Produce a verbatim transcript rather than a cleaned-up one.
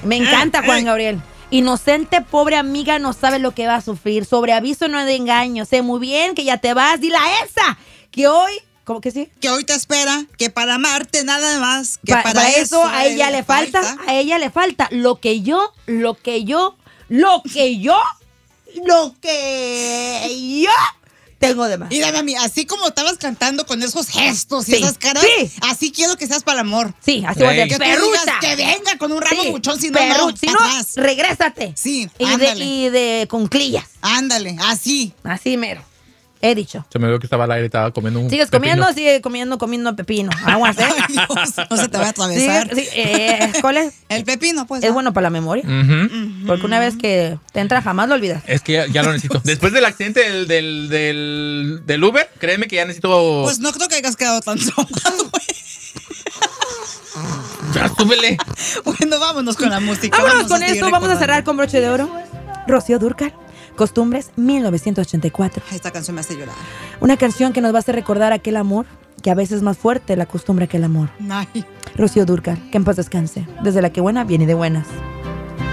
Me encanta, Juan Gabriel. Inocente, pobre amiga, no sabe lo que va a sufrir. Sobre aviso no hay de engaño. Sé muy bien que ya te vas. Dile a esa que hoy... ¿Cómo que sí? Que hoy te espera, que para amarte nada más, que Pa- para, para eso, eso a ella le falta, a ella le falta lo que yo, lo que yo, lo que yo, lo que yo tengo de más. Mira, mami, así como estabas cantando con esos gestos y Sí, esas caras, sí. así quiero que seas para el amor. Sí, así voy a Que ser tú digas perrucha. que venga con un ramo Sí, buchón, si no, perru- no, si pa' no, atrás. regrésate. Sí, y de, ándale. y de conclillas. Ándale, así. Así mero. He dicho. Se me dio que estaba al aire, estaba comiendo un Sigues pepino. comiendo, sigue comiendo, comiendo pepino. Aguas, ¿eh? Ay, Dios, no se te va a atravesar. Sigue- sí, eh, ¿cuál es? El pepino, pues. Es ¿no? bueno para la memoria. Ujú. Porque una vez que te entra, jamás lo olvidas. Es que ya, ya lo necesito. Después del accidente del, del, del, del Uber, créeme que ya necesito... Pues no creo que hayas quedado tan traumado, güey. Ya, súbele. Bueno, vámonos con la música. Vámonos con seguir esto, vamos a recordando. cerrar con broche de oro. Rocío Dúrcal, Costumbres, mil novecientos ochenta y cuatro. Ay, esta canción me hace llorar. Una canción que nos va a hacer recordar aquel amor, que a veces es más fuerte la costumbre que el amor. Ay. Rocío Dúrcal, que en paz descanse. Desde la que buena viene de buenas.